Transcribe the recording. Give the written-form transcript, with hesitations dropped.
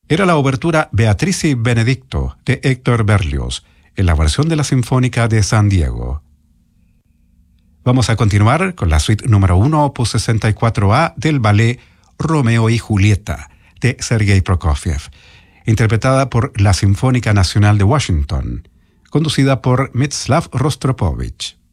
Era la obertura Beatrice y Benedicto de Héctor Berlioz, en la versión de la Sinfónica de San Diego. Vamos a continuar con la suite número 1, opus 64A del ballet Romeo y Julieta de Sergei Prokofiev, interpretada por la Sinfónica Nacional de Washington, conducida por Mstislav Rostropovich.